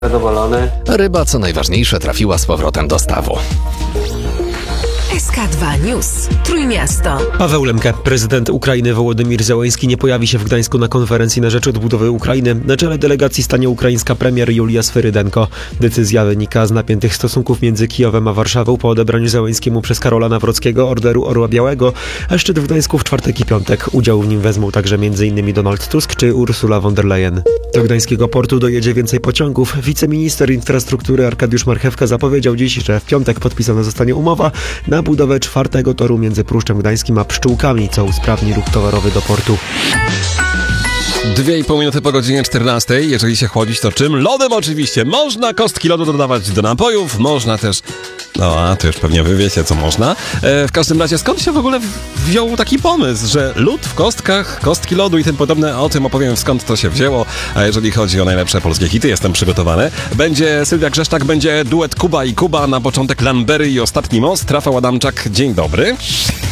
Zadowolony. Ryba, co najważniejsze, trafiła z powrotem do stawu. SK2 News. Trójmiasto. Paweł Lemke, prezydent Ukrainy Wołodymir Zełenski nie pojawi się w Gdańsku na konferencji na rzecz odbudowy Ukrainy. Na czele delegacji stanie ukraińska premier Julia Swyrydenko. Decyzja wynika z napiętych stosunków między Kijowem a Warszawą po odebraniu Zełenskiemu przez Karola Nawrockiego Orderu Orła Białego, a szczyt w Gdańsku w czwartek i piątek. Udział w nim wezmą także m.in. Donald Tusk czy Ursula von der Leyen. Do gdańskiego portu dojedzie więcej pociągów. Wiceminister infrastruktury Arkadiusz Marchewka zapowiedział dziś, że w piątek podpisana zostanie umowa na budowę czwartego toru między Pruszczem Gdańskim a Pszczółkami, co usprawni ruch towarowy do portu. 2,5 minuty po godzinie 14. Jeżeli się chłodzić, to czym? Lodem oczywiście. Można kostki lodu dodawać do napojów, można też... No, a to już pewnie wy wiecie, co można. W każdym razie, skąd się w ogóle wziął taki pomysł, że lód w kostkach, kostki lodu i tym podobne? O tym opowiem, skąd to się wzięło. A jeżeli chodzi o najlepsze polskie hity, jestem przygotowany. Będzie Sylwia Grzeszczak, będzie duet Kuba i Kuba, na początek Lambery i Ostatni Most. Rafał Adamczak, dzień dobry.